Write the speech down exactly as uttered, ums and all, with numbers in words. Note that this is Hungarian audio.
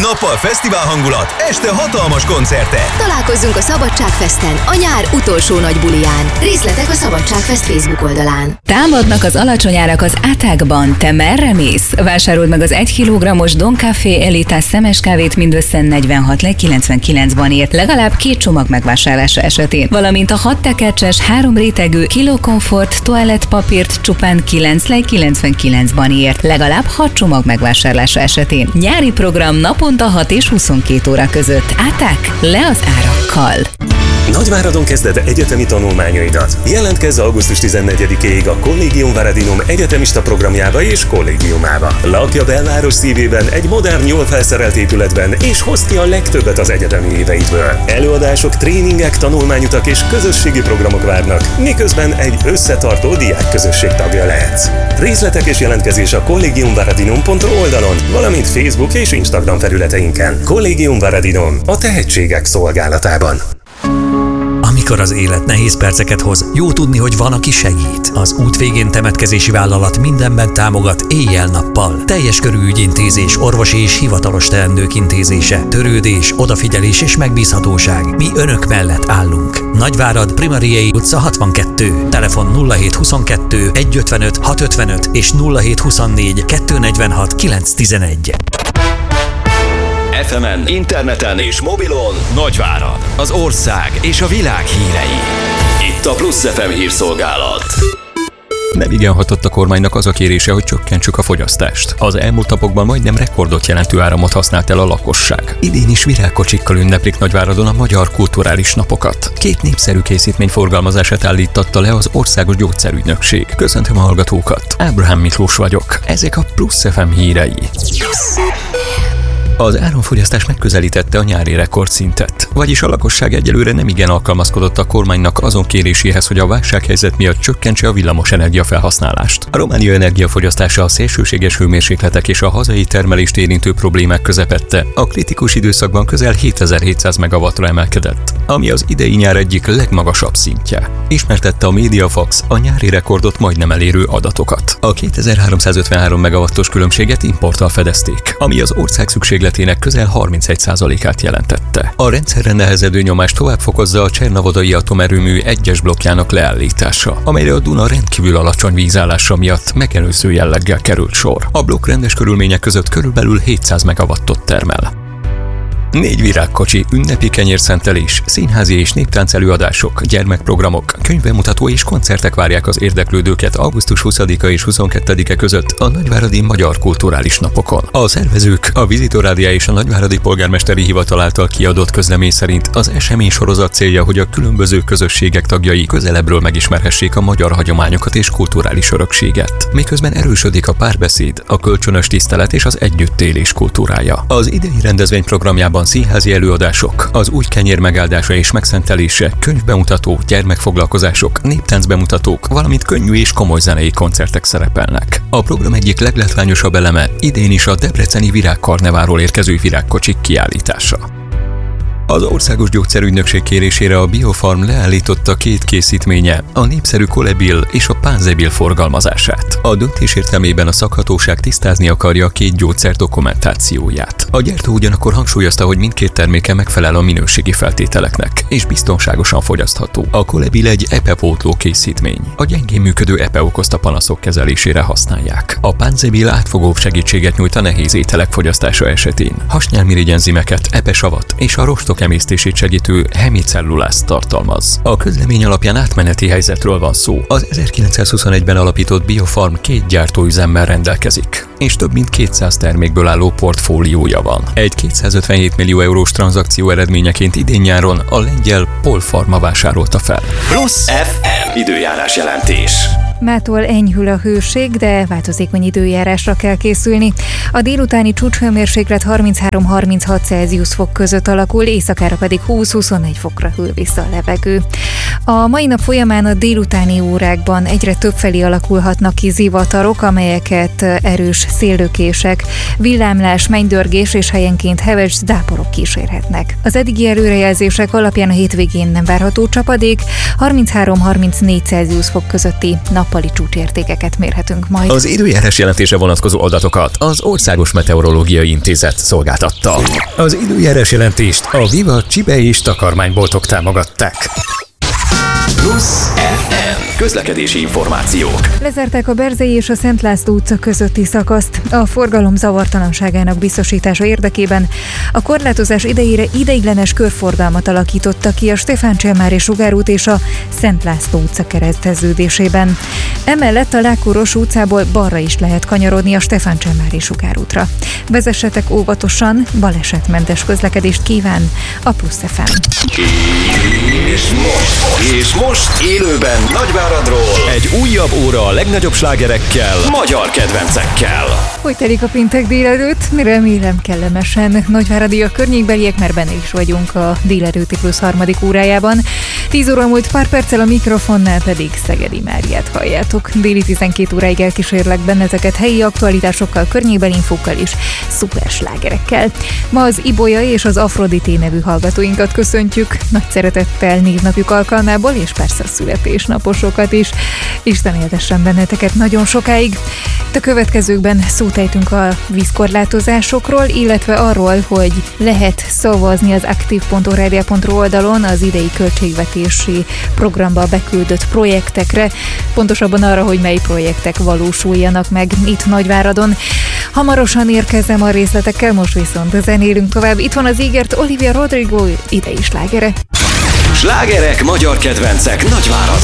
Nappal fesztivál hangulat, este hatalmas koncertek. Találkozzunk a Szabadságfesten, a nyár utolsó nagy buliján. Részletek a Szabadságfest Facebook oldalán. Támadnak az alacsony árak az Átákban. Te merre mész? Vásárold meg az egy kilogrammos Don Café Elitás szemes kávét mindössze negyvenhat lej kilencvenkilenc banért, legalább két csomag megvásárlása esetén, valamint a hat tekercses, három rétegű Kilo Comfort toalettpapírt csupán kilenc lej kilencvenkilenc banért, legalább hat csomag megvásárlása esetén. Nyári program naponta hat és huszonkét óra között. Áták le az árakkal! Nagyváradon kezded egyetemi tanulmányaidat. Jelentkezz augusztus tizennegyedikéig a Collegium Varadinum egyetemista programjába és kollégiumába. Lakj a belváros szívében egy modern, jól felszerelt épületben, és hozd ki a legtöbbet az egyetemi éveidből. Előadások, tréningek, tanulmányutak és közösségi programok várnak, miközben egy összetartó diákközösség tagja lehetsz. Részletek és jelentkezés a collegium varadinum pont ru oldalon, valamint Facebook és Instagram felületeinken. Collegium Varadinum, a tehetségek szolgálatában. Amikor az élet nehéz perceket hoz, jó tudni, hogy van, aki segít. Az út végén temetkezési vállalat mindenben támogat éjjel-nappal. Teljes körű ügyintézés, orvosi és hivatalos teendők intézése, törődés, odafigyelés és megbízhatóság. Mi önök mellett állunk. Nagyvárad, Primariei utca hatvankettő. Telefon nulla hét huszonkettő egyszázötvenöt hatszázötvenöt és nulla hét huszonnégy kétszáznegyvenhat kilencszáztizenegy. ef emen, interneten és mobilon Nagyvárad, az ország és a világ hírei. Itt a Plusz ef em hírszolgálat. Nem igen hatott a kormánynak az a kérése, hogy csökkentsük a fogyasztást. Az elmúlt napokban majdnem rekordot jelentő áramot használt el a lakosság. Idén is virágkocsikkal ünneplik Nagyváradon a Magyar Kulturális Napokat. Két népszerű készítmény forgalmazását állítatta le az Országos Gyógyszerügynökség. Köszöntöm a hallgatókat, Ábrahám Miklós vagyok. Ezek a Plusz ef em hírei. Az áramfogyasztás megközelítette a nyári rekordszintet, vagyis a lakosság egyelőre nem igen alkalmazkodott a kormánynak azon kéréséhez, hogy a válsághelyzet miatt csökkentse a villamosenergia felhasználást. A Románia energiafogyasztása a szélsőséges hőmérsékletek és a hazai termelést érintő problémák közepette. A kritikus időszakban közel hétezer-hétszáz megawattra emelkedett, ami az idei nyár egyik legmagasabb szintje. Ismertette a Mediafax a nyári rekordot majdnem elérő adatokat. A kétezer-háromszázötvenhárom megawattos különbséget importtal fedezték, ami az ország szükségletének közel harmincegy százalékát jelentette. A rendszerre nehezedő nyomást tovább fokozza a Csernavodai atomerőmű egyes blokkjának leállítása, amelyre a Duna rendkívül alacsony vízállása miatt megelőző jelleggel került sor. A blokk rendes körülmények között körülbelül hétszáz megawattot termel. Négy virágkocsi, ünnepi kenyérszentelés, színházi és néptánc előadások, gyermekprogramok, könyvbemutató és koncertek várják az érdeklődőket augusztus huszadika és huszonkettedike között a Nagyváradi Magyar Kulturális Napokon. A szervezők, a Vizitorádia és a Nagyváradi Polgármesteri Hivatal által kiadott közlemény szerint az esemény sorozat célja, hogy a különböző közösségek tagjai közelebbről megismerhessék a magyar hagyományokat és kulturális örökséget, miközben erősödik a párbeszéd, a kölcsönös tisztelet és az együttélés kultúrája. Az idei rendezvény programjában színházi előadások, az új kenyér megáldása és megszentelése, könyvbemutató, gyermekfoglalkozások, néptáncbemutatók, valamint könnyű és komoly zenei koncertek szerepelnek. A program egyik leglátványosabb eleme idén is a debreceni Virágkarneváról érkező virágkocsik kiállítása. Az Országos Gyógyszerügynökség kérésére a Biofarm leállította két készítménye, a népszerű Colebil és a Pánzebil forgalmazását. A döntés értelmében a szakhatóság tisztázni akarja a két gyógyszer dokumentációját. A gyártó ugyanakkor hangsúlyozta, hogy mindkét terméke megfelel a minőségi feltételeknek, és biztonságosan fogyasztható. A Colebil egy E P E pótló készítmény. A gyengén működő E P E okozta panaszok kezelésére használják. A Pánzebil átfogóbb segítséget nyújt a nehéz ételek fogyasztása esetén. Hasnyálmirigy enzimeket, E P E savat és a rostok emésztését segítő hemicellulázt tartalmaz. A közlemény alapján átmeneti helyzetről van szó. Az ezerkilencszázhuszonegyben alapított Biofarm két gyártóüzemmel rendelkezik, és több mint kétszáz termékből álló portfóliója van. Egy kétszázötvenhét millió eurós tranzakció eredményeként idén nyáron a lengyel Polpharma vásárolta fel. Plusz ef em időjárás jelentés. Mától enyhül a hőség, de változékony időjárásra kell készülni. A délutáni csúcshőmérséklet harminchárom-harminchat Celsius fok között alakul, éjszakára pedig húsz-huszonnégy fokra hűl vissza a levegő. A mai nap folyamán a délutáni órákban egyre többfelé alakulhatnak ki zivatarok, amelyeket erős széllökések, villámlás, mennydörgés és helyenként heves záporok kísérhetnek. Az eddigi előrejelzések alapján a hétvégén nem várható csapadék, harminchárom-harmincnégy Celsius fok közötti nappali nappali csúcsértékeket mérhetünk majd. Az időjárás jelentése vonatkozó adatokat az Országos Meteorológiai Intézet szolgáltatta. Az időjárás jelentést a Viva Csibe és takarmányboltok támogatták. Plusz ef em. Közlekedési információk. Lezárták a Berzei és a Szent László utca közötti szakaszt. A forgalom zavartalanságának biztosítása érdekében a korlátozás idejére ideiglenes körforgalmat alakította ki a Stefán Cselmári sugárút és a Szent László utca kereszteződésében. Emellett a Lákóros utcából balra is lehet kanyarodni a Stefán Cselmári sugárútra. Vezessetek óvatosan, balesetmentes közlekedést kíván a Plusz ef em. És most, és most élőben Nagyváradról egy újabb óra a legnagyobb slágerekkel, magyar kedvencekkel. Hogy telik a péntek délelőtt? Remélem kellemesen. Nagyváradi a környékbeliek, mert benne is vagyunk a délelőtti plusz harmadik órájában. tíz óra múlt pár perccel, a mikrofonnál pedig Szegedi Máriát halljátok. Déli tizenkét óráig elkísérlek benneteket helyi aktualitásokkal, környékbeli infókkal és szuper slágerekkel. Ma az Ibolya és az Afrodité nevű hallgatóinkat köszöntjük. Nagy szeretettel névnapjuk alkalmából, és persze a születésnaposokat is. Isten éltessen benneteket nagyon sokáig. A következőkben szót ejtünk a vízkorlátozásokról, illetve arról, hogy lehet szavazni az aktív pont orádia pont ru oldalon az idei költségvetési programba beküldött projektekre, pontosabban arra, hogy mely projektek valósuljanak meg itt Nagyváradon. Hamarosan érkezem a részletekkel, most viszont zenélünk tovább. Itt van az ígért Olivia Rodrigo idei slágere. Slágerek, magyar kedvencek Nagyváradon.